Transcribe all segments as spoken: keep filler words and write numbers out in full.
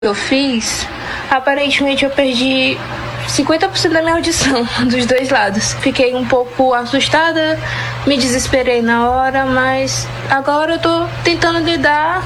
eu fiz, aparentemente eu perdi cinquenta por cento da minha audição dos dois lados. Fiquei um pouco assustada, me desesperei na hora, mas agora eu tô tentando lidar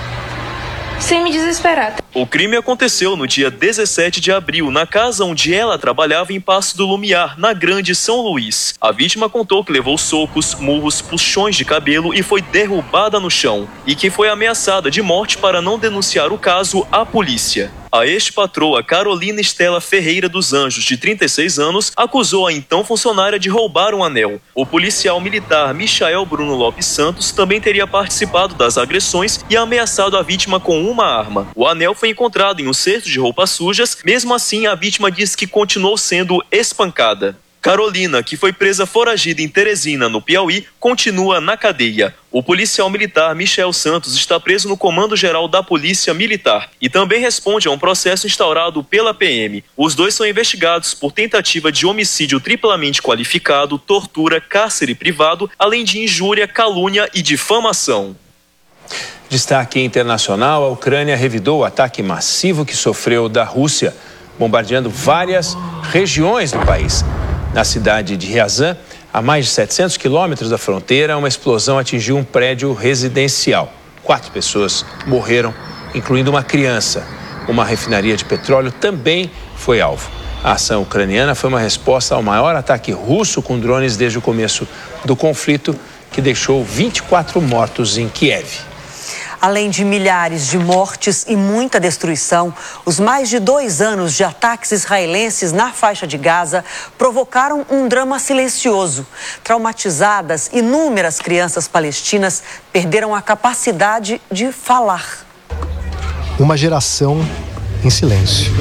sem me desesperar. O crime aconteceu no dia dezessete de abril, na casa onde ela trabalhava em Passo do Lumiar, na Grande São Luís. A vítima contou que levou socos, murros, puxões de cabelo e foi derrubada no chão, e que foi ameaçada de morte para não denunciar o caso à polícia. A ex-patroa Carolina Estela Ferreira dos Anjos, de trinta e seis anos, acusou a então funcionária de roubar um anel. O policial militar Michael Bruno Lopes Santos também teria participado das agressões e ameaçado a vítima com uma arma. O anel foi encontrado em um cesto de roupas sujas. Mesmo assim, a vítima disse que continuou sendo espancada. Carolina, que foi presa foragida em Teresina, no Piauí, continua na cadeia. O policial militar Michel Santos está preso no Comando Geral da Polícia Militar e também responde a um processo instaurado pela P M. Os dois são investigados por tentativa de homicídio triplamente qualificado, tortura, cárcere privado, além de injúria, calúnia e difamação. Destaque internacional: a Ucrânia revidou o ataque massivo que sofreu da Rússia, bombardeando várias regiões do país. Na cidade de Ryazan, a mais de setecentos quilômetros da fronteira, uma explosão atingiu um prédio residencial. Quatro pessoas morreram, incluindo uma criança. Uma refinaria de petróleo também foi alvo. A ação ucraniana foi uma resposta ao maior ataque russo com drones desde o começo do conflito, que deixou vinte e quatro mortos em Kiev. Além de milhares de mortes e muita destruição, os mais de dois anos de ataques israelenses na faixa de Gaza provocaram um drama silencioso. Traumatizadas, inúmeras crianças palestinas perderam a capacidade de falar. Uma geração em silêncio.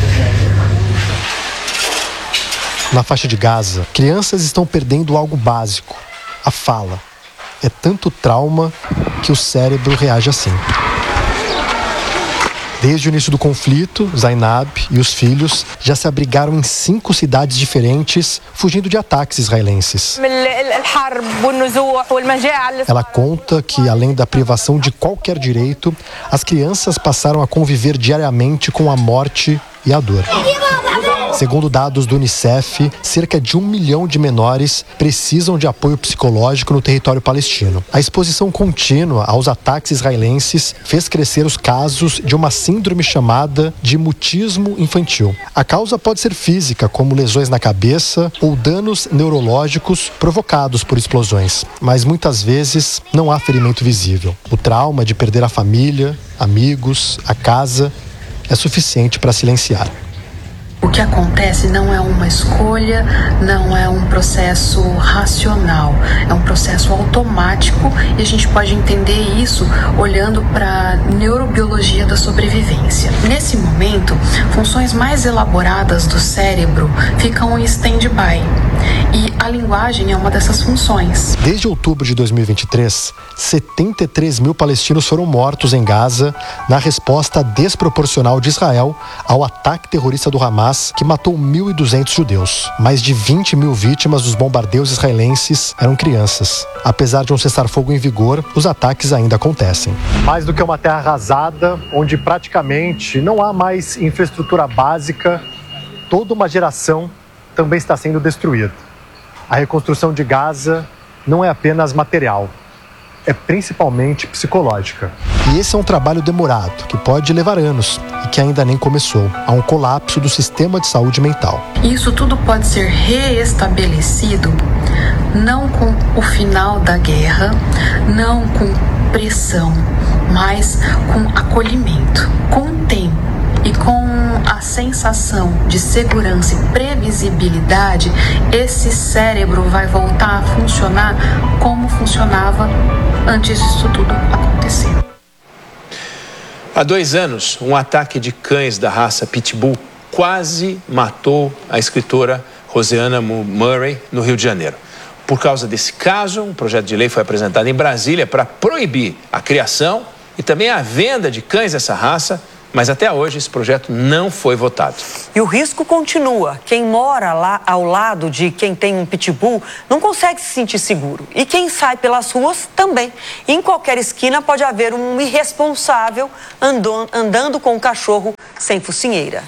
Na faixa de Gaza, crianças estão perdendo algo básico: a fala. É tanto trauma que o cérebro reage assim. Desde o início do conflito, Zainab e os filhos já se abrigaram em cinco cidades diferentes, fugindo de ataques israelenses. Ela conta que, além da privação de qualquer direito, as crianças passaram a conviver diariamente com a morte e a dor. Segundo dados do Unicef, cerca de um milhão de menores precisam de apoio psicológico no território palestino. A exposição contínua aos ataques israelenses fez crescer os casos de uma síndrome chamada de mutismo infantil. A causa pode ser física, como lesões na cabeça ou danos neurológicos provocados por explosões, mas muitas vezes não há ferimento visível. O trauma de perder a família, amigos, a casa é suficiente para silenciar. O que acontece não é uma escolha, não é um processo racional, é um processo automático, e a gente pode entender isso olhando para a neurobiologia da sobrevivência. Nesse momento, funções mais elaboradas do cérebro ficam em stand-by, e a linguagem é uma dessas funções. Desde outubro de dois mil e vinte e três, setenta e três mil palestinos foram mortos em Gaza na resposta desproporcional de Israel ao ataque terrorista do Hamas, que matou mil e duzentos judeus. Mais de vinte mil vítimas dos bombardeios israelenses eram crianças. Apesar de um cessar-fogo em vigor, os ataques ainda acontecem. Mais do que uma terra arrasada, onde praticamente não há mais infraestrutura básica, toda uma geração também está sendo destruída. A reconstrução de Gaza não é apenas material, é principalmente psicológica. E esse é um trabalho demorado, que pode levar anos e que ainda nem começou. Há um colapso do sistema de saúde mental. Isso tudo pode ser reestabelecido não com o final da guerra, não com pressão, mas com acolhimento, com o tempo e com a sensação de segurança e previsibilidade. Esse cérebro vai voltar a funcionar como funcionava antes disso tudo acontecer. Há dois anos, um ataque de cães da raça Pitbull quase matou a escritora Roseanna Murray, no Rio de Janeiro. Por causa desse caso, um projeto de lei foi apresentado em Brasília para proibir a criação e também a venda de cães dessa raça, mas até hoje esse projeto não foi votado. E o risco continua. Quem mora lá ao lado de quem tem um pitbull não consegue se sentir seguro. E quem sai pelas ruas também. Em qualquer esquina pode haver um irresponsável andando, andando com um cachorro sem focinheira.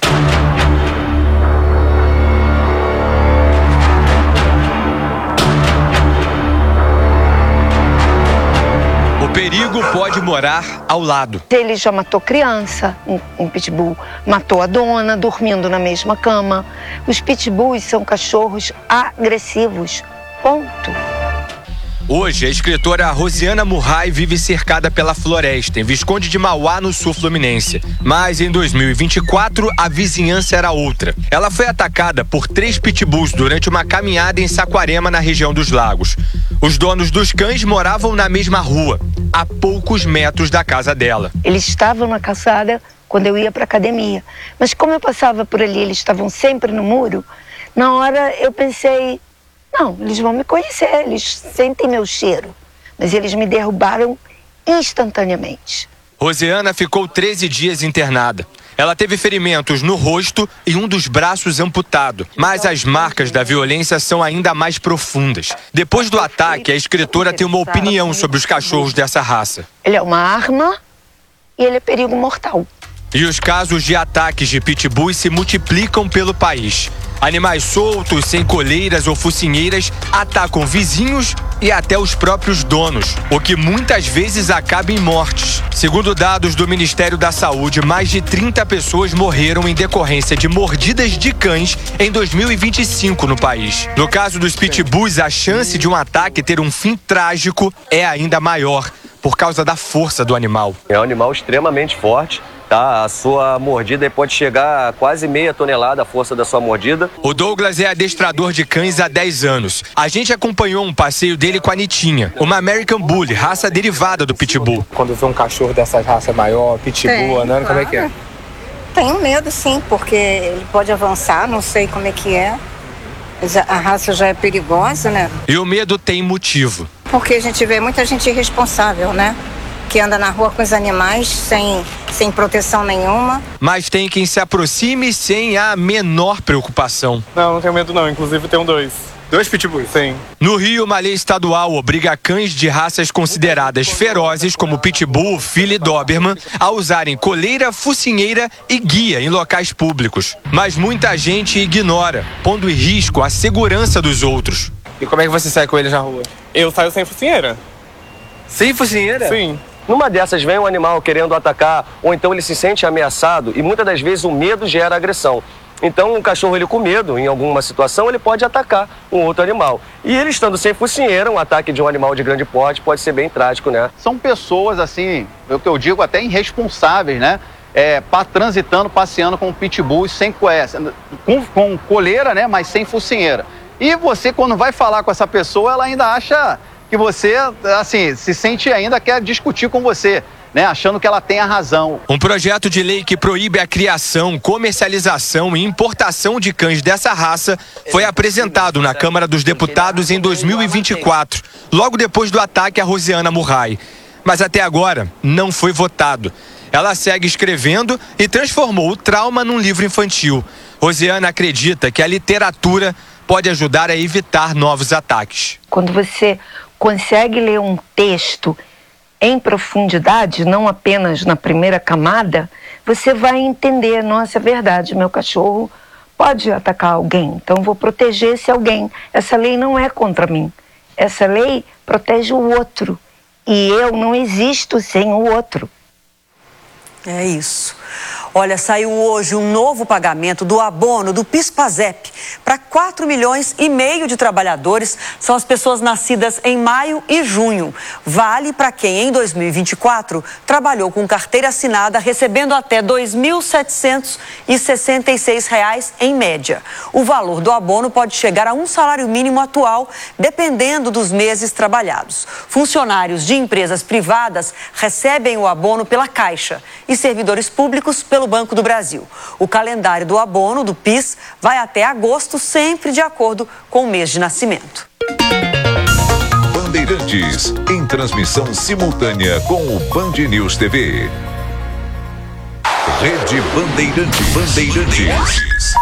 O perigo pode morar ao lado. Ele já matou criança, um, um pitbull, matou a dona, dormindo na mesma cama. Os pitbulls são cachorros agressivos, ponto. Hoje, a escritora Rosiana Murray vive cercada pela floresta, em Visconde de Mauá, no sul fluminense. Mas em dois mil e vinte e quatro, a vizinhança era outra. Ela foi atacada por três pitbulls durante uma caminhada em Saquarema, na região dos Lagos. Os donos dos cães moravam na mesma rua, a poucos metros da casa dela. Eles estavam na calçada quando eu ia para academia. Mas como eu passava por ali, eles estavam sempre no muro, na hora eu pensei... Não, eles vão me conhecer, eles sentem meu cheiro. Mas eles me derrubaram instantaneamente. Rosiana ficou treze dias internada. Ela teve ferimentos no rosto e um dos braços amputado. Mas as marcas da violência são ainda mais profundas. Depois do ataque, a escritora tem uma opinião sobre os cachorros dessa raça. Ele é uma arma e ele é perigo mortal. E os casos de ataques de pitbulls se multiplicam pelo país. Animais soltos, sem coleiras ou focinheiras, atacam vizinhos e até os próprios donos, o que muitas vezes acaba em mortes. Segundo dados do Ministério da Saúde, mais de trinta pessoas morreram em decorrência de mordidas de cães em dois mil e vinte e cinco no país. No caso dos pitbulls, a chance de um ataque ter um fim trágico é ainda maior, por causa da força do animal. É um animal extremamente forte. Tá, a sua mordida pode chegar a quase meia tonelada, a força da sua mordida. O Douglas é adestrador de cães há dez anos. A gente acompanhou um passeio dele com a Nitinha, uma American Bully, raça derivada do Pitbull. Quando vê um cachorro dessa raça maior, Pitbull, andando, como é que é? Tenho medo, sim, porque ele pode avançar, não sei como é que é. A raça já é perigosa, né? E o medo tem motivo. Porque a gente vê muita gente irresponsável, né? Que anda na rua com os animais sem, sem proteção nenhuma. Mas tem quem se aproxime sem a menor preocupação. Não, não tenho medo não, inclusive tenho dois. Dois pitbulls? Sim. No Rio, uma lei estadual obriga cães de raças consideradas ferozes, como Pitbull, Philly e Doberman, a usarem coleira, focinheira e guia em locais públicos. Mas muita gente ignora, pondo em risco a segurança dos outros. E como é que você sai com eles na rua? Eu saio sem focinheira. Sem focinheira? Sim. Numa dessas vem um animal querendo atacar, ou então ele se sente ameaçado e muitas das vezes o medo gera agressão. Então um cachorro ele com medo, em alguma situação, ele pode atacar um outro animal. E ele estando sem focinheira, um ataque de um animal de grande porte pode ser bem trágico, né? São pessoas, assim, o que eu digo, até irresponsáveis, né? É, pa, transitando, passeando com pitbull sem com, com coleira, né? Mas sem focinheira. E você, quando vai falar com essa pessoa, ela ainda acha que você, assim, se sente ainda quer discutir com você, né, achando que ela tem a razão. Um projeto de lei que proíbe a criação, comercialização e importação de cães dessa raça foi apresentado na Câmara dos Deputados em dois mil e vinte e quatro, logo depois do ataque a Rosiana Murray. Mas até agora não foi votado. Ela segue escrevendo e transformou o trauma num livro infantil. Rosiana acredita que a literatura pode ajudar a evitar novos ataques. Quando você consegue ler um texto em profundidade, não apenas na primeira camada, você vai entender, nossa, é verdade, meu cachorro pode atacar alguém, então vou proteger esse alguém. Essa lei não é contra mim, essa lei protege o outro e eu não existo sem o outro. É isso. Olha, saiu hoje um novo pagamento do abono do PIS/PASEP para quatro milhões e meio de trabalhadores. São as pessoas nascidas em maio e junho. Vale para quem em dois mil e vinte e quatro trabalhou com carteira assinada recebendo até dois mil setecentos e sessenta e seis reais em média. O valor do abono pode chegar a um salário mínimo atual, dependendo dos meses trabalhados. Funcionários de empresas privadas recebem o abono pela Caixa e servidores públicos pelo Banco do Brasil. O calendário do abono do PIS vai até agosto, sempre de acordo com o mês de nascimento. Bandeirantes, em transmissão simultânea com o Band News T V. Rede Bandeirantes. Bandeirantes.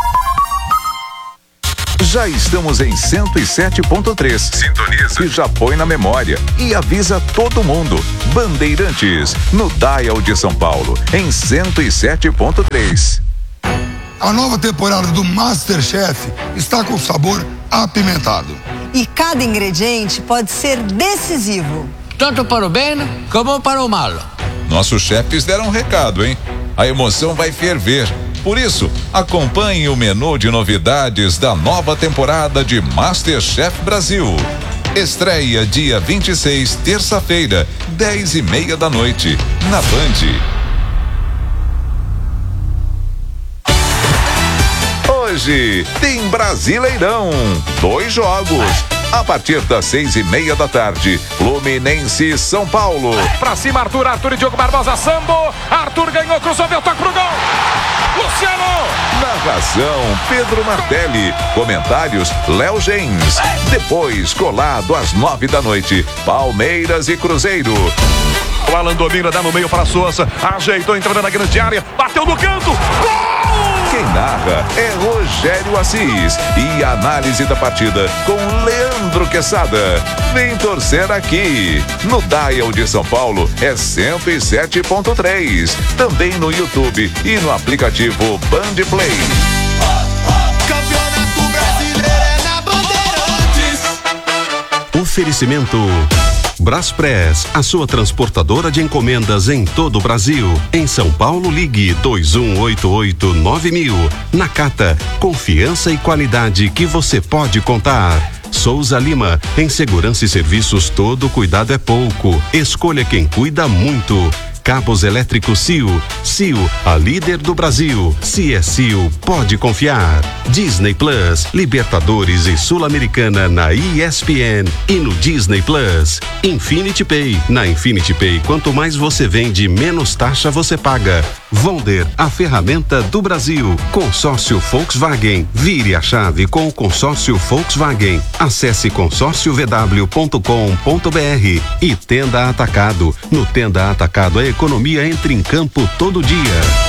Já estamos em cento e sete ponto três. Sintoniza. E já põe na memória. E avisa todo mundo. Bandeirantes, no Dial de São Paulo, em cento e sete ponto três. A nova temporada do MasterChef está com sabor apimentado. E cada ingrediente pode ser decisivo. Tanto para o bem como para o mal. Nossos chefes deram um recado, hein? A emoção vai ferver. Por isso, acompanhe o menu de novidades da nova temporada de MasterChef Brasil. Estreia dia vinte e seis, terça-feira, dez e meia da noite, na Band. Hoje tem Brasileirão, dois jogos. A partir das seis e meia da tarde, Fluminense e São Paulo. Pra cima, Arthur, Arthur e Diogo Barbosa, Sambo. Arthur ganhou, cruzou, deu toque pro gol. Luciano! Narração, Pedro Martelli. Comentários, Léo Gens. Depois, colado às nove da noite, Palmeiras e Cruzeiro. O Alan domina, dá no meio para Souza. Ajeitou, entrando na grande área. Bateu no canto. Gol! Quem narra é Rogério Assis. E a análise da partida com Leandro Quesada. Vem torcer aqui. No Dial de São Paulo é cento e sete ponto três. Também no YouTube e no aplicativo Band Play. Campeonato Brasileiro é na Bandeirantes. Oferecimento Braspress, a sua transportadora de encomendas em todo o Brasil. Em São Paulo, ligue dois um oito oito nove mil. Nakata, confiança e qualidade que você pode contar. Souza Lima, em segurança e serviços todo cuidado é pouco. Escolha quem cuida muito. Cabos elétricos C I O. C I O, a líder do Brasil. Se é C I O, pode confiar. Disney Plus, Libertadores e Sul-Americana na E S P N e no Disney Plus. Infinity Pay. Na Infinity Pay, quanto mais você vende, menos taxa você paga. Vonder, a ferramenta do Brasil. Consórcio Volkswagen. Vire a chave com o consórcio Volkswagen. Acesse consórcio v w ponto com ponto b r. E Tenda Atacado. No Tenda Atacado, a economia entra em campo todo dia.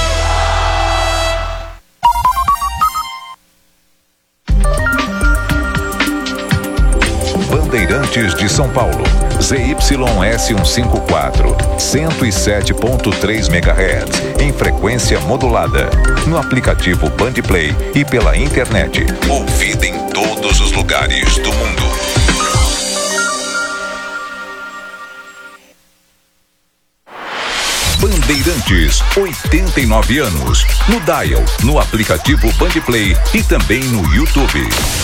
Bandeirantes de São Paulo, Z Y S cento e cinquenta e quatro, cento e sete ponto três megahertz, em frequência modulada, no aplicativo Band Play e pela internet, ouvida em todos os lugares do mundo. Bandeirantes, oitenta e nove anos, no Dial, no aplicativo Band Play e também no YouTube.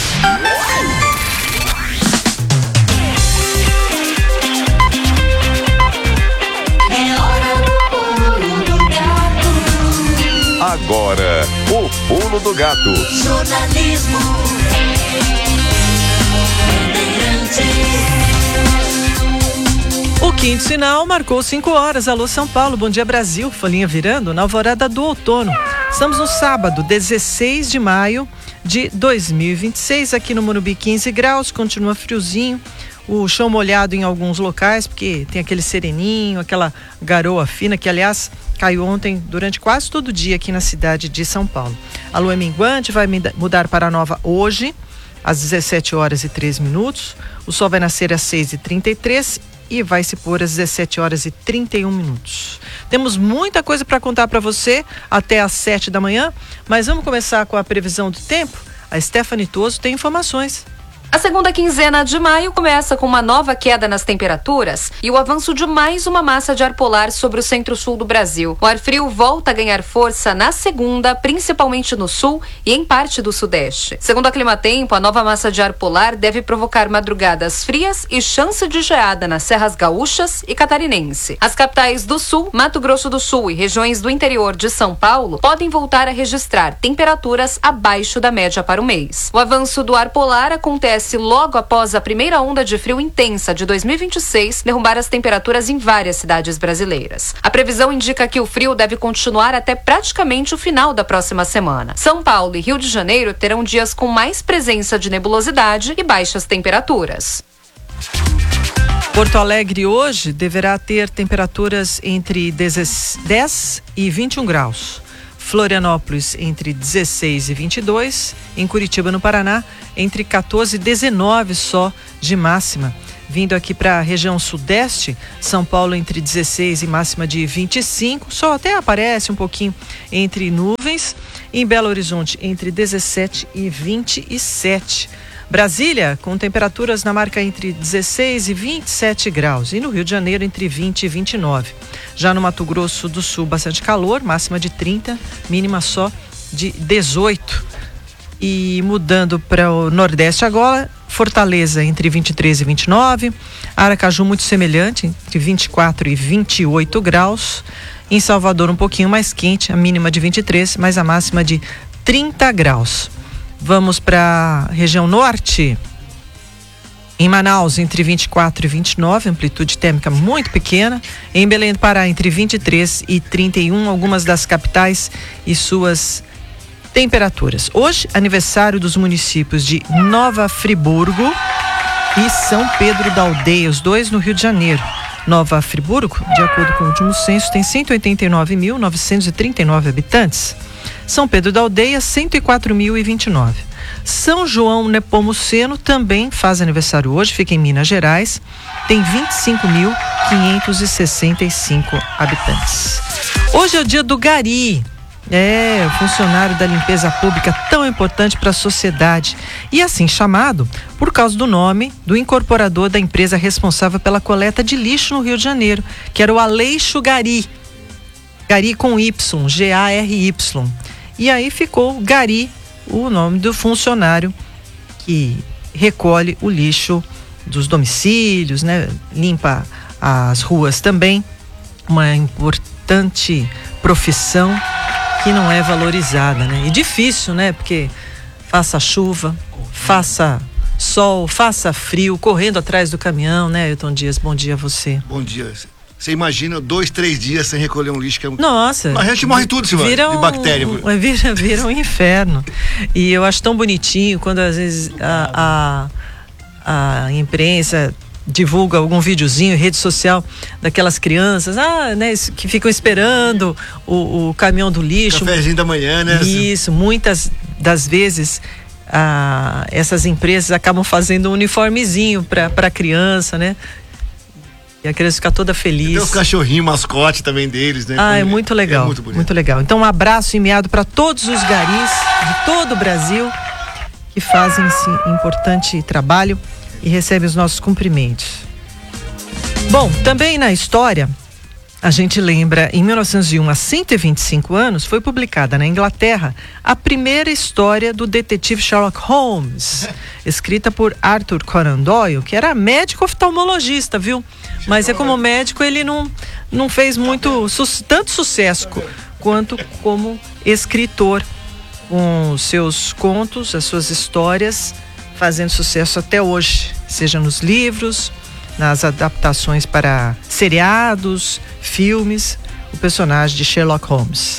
Agora, o Pulo do Gato. Jornalismo. O quinto sinal marcou cinco horas. Alô São Paulo, bom dia Brasil. Folhinha virando na alvorada do outono. Estamos no sábado, dezesseis de maio de dois mil e vinte e seis, aqui no Morumbi, quinze graus, continua friozinho. O chão molhado em alguns locais, porque tem aquele sereninho, aquela garoa fina, que aliás caiu ontem durante quase todo o dia aqui na cidade de São Paulo. A lua minguante vai mudar para a nova hoje, às dezessete horas e três minutos. O sol vai nascer às seis e trinta e três e vai se pôr às dezessete horas e trinta e um minutos. Temos muita coisa para contar para você até às sete da manhã, mas vamos começar com a previsão do tempo. A Stephanie Toso tem informações. A segunda quinzena de maio começa com uma nova queda nas temperaturas e o avanço de mais uma massa de ar polar sobre o centro-sul do Brasil. O ar frio volta a ganhar força na segunda, principalmente no sul e em parte do sudeste. Segundo a Climatempo, a nova massa de ar polar deve provocar madrugadas frias e chance de geada nas serras gaúchas e catarinense. As capitais do sul, Mato Grosso do Sul e regiões do interior de São Paulo podem voltar a registrar temperaturas abaixo da média para o mês. O avanço do ar polar acontece logo após a primeira onda de frio intensa de dois mil e vinte e seis derrubar as temperaturas em várias cidades brasileiras. A previsão indica que o frio deve continuar até praticamente o final da próxima semana. São Paulo e Rio de Janeiro terão dias com mais presença de nebulosidade e baixas temperaturas. Porto Alegre hoje deverá ter temperaturas entre dez e vinte e um graus. Florianópolis entre dezesseis e vinte e dois, em Curitiba, no Paraná, entre quatorze e dezenove só de máxima. Vindo aqui para a região sudeste, São Paulo entre dezesseis e máxima de vinte e cinco, só até aparece um pouquinho entre nuvens. Em Belo Horizonte entre dezessete e vinte e sete. Brasília com temperaturas na marca entre dezesseis e vinte e sete graus. E no Rio de Janeiro entre vinte e vinte e nove. Já no Mato Grosso do Sul, bastante calor, máxima de trinta, mínima só de dezoito. E mudando para o Nordeste agora, Fortaleza entre vinte e três e vinte e nove, Aracaju muito semelhante, entre vinte e quatro e vinte e oito graus. Em Salvador um pouquinho mais quente, a mínima de vinte e três, mas a máxima de trinta graus. Vamos para a região norte. Em Manaus, entre vinte e quatro e vinte e nove, amplitude térmica muito pequena. Em Belém do Pará, entre vinte e três e trinta e um, algumas das capitais e suas temperaturas. Hoje, aniversário dos municípios de Nova Friburgo e São Pedro da Aldeia, os dois no Rio de Janeiro. Nova Friburgo, de acordo com o último censo, tem cento e oitenta e nove mil novecentos e trinta e nove habitantes. São Pedro da Aldeia, cento e quatro mil e vinte e nove. São João Nepomuceno também faz aniversário hoje, fica em Minas Gerais, tem vinte e cinco mil quinhentos e sessenta e cinco habitantes. Hoje é o dia do gari. É, o funcionário da limpeza pública tão importante para a sociedade e assim chamado por causa do nome do incorporador da empresa responsável pela coleta de lixo no Rio de Janeiro, que era o Aleixo Gari, Gari com Y, G A R Y. E aí ficou Gari, o nome do funcionário que recolhe o lixo dos domicílios, né? Limpa as ruas também, uma importante profissão que não é valorizada, né? E difícil, né? Porque faça chuva, faça sol, faça frio, correndo atrás do caminhão, né, Ailton Dias? Bom dia a você. Bom dia. Você imagina dois, três dias sem recolher um lixo que é... Nossa. A gente morre tudo, Silvana, vira um, de bactéria. Vira, vira um inferno. E eu acho tão bonitinho quando às vezes a, a, a imprensa divulga algum videozinho em rede social daquelas crianças, ah, né, que ficam esperando o, o caminhão do lixo. Cafézinho da manhã, né? Isso, muitas das vezes ah, essas empresas acabam fazendo um uniformezinho para a criança, né? E a criança fica toda feliz. Tem os cachorrinhos, mascote também deles, né? Ah, é muito legal. É muito bonito. Muito legal. Então, um abraço enviado para todos os garis de todo o Brasil que fazem esse importante trabalho e recebem os nossos cumprimentos. Bom, também na história, a gente lembra, em mil novecentos e um, há cento e vinte e cinco anos, foi publicada na Inglaterra a primeira história do detetive Sherlock Holmes, escrita por Arthur Conan Doyle, que era médico oftalmologista, viu? Mas é como médico, ele não, não fez muito, su- tanto sucesso co- quanto como escritor, com os seus contos, as suas histórias, fazendo sucesso até hoje, seja nos livros, nas adaptações para seriados, filmes, o personagem de Sherlock Holmes.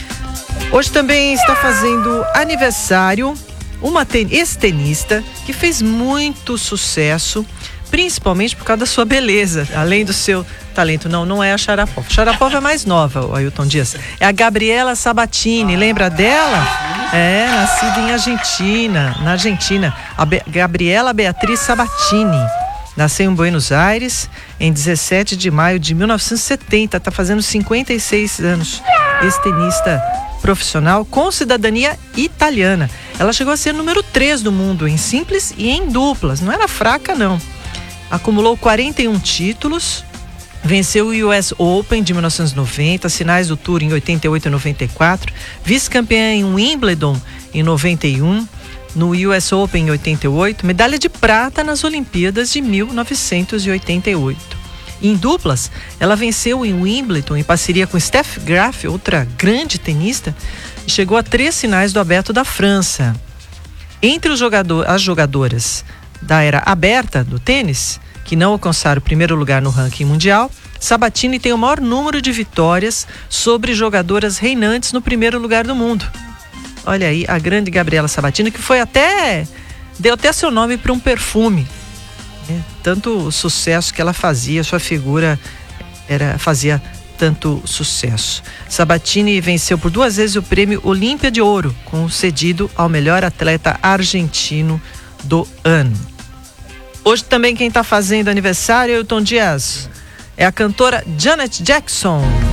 Hoje também está fazendo aniversário uma ten- ex-tenista que fez muito sucesso, principalmente por causa da sua beleza, além do seu talento. Não, não é a Sharapova. Sharapova é mais nova, o Ailton Dias. É a Gabriela Sabatini, lembra dela? É, nascida em Argentina, na Argentina. A Be- Gabriela Beatriz Sabatini. Nasceu em Buenos Aires em dezessete de maio de mil novecentos e setenta, está fazendo cinquenta e seis anos. Ex-tenista profissional com cidadania italiana. Ela chegou a ser número três do mundo em simples e em duplas. Não era fraca, não. Acumulou quarenta e um títulos, venceu o U S Open de mil novecentos e noventa, finais do Tour em oitenta e oito e noventa e quatro, vice-campeã em Wimbledon em noventa e um, no U S Open em oitenta e oito, medalha de prata nas Olimpíadas de mil novecentos e oitenta e oito. Em duplas, ela venceu em Wimbledon em parceria com Steffi Graf, outra grande tenista, e chegou a três finais do Aberto da França. Entre os jogador, as jogadoras da era aberta do tênis, que não alcançaram o primeiro lugar no ranking mundial, Sabatini tem o maior número de vitórias sobre jogadoras reinantes no primeiro lugar do mundo. Olha aí, a grande Gabriela Sabatini, que foi até, deu até seu nome para um perfume, né? Tanto o sucesso que ela fazia, sua figura era, fazia tanto sucesso. Sabatini venceu por duas vezes o prêmio Olímpia de Ouro, concedido ao melhor atleta argentino do ano. Hoje também quem está fazendo aniversário é o Tom Diaz. É a cantora Janet Jackson.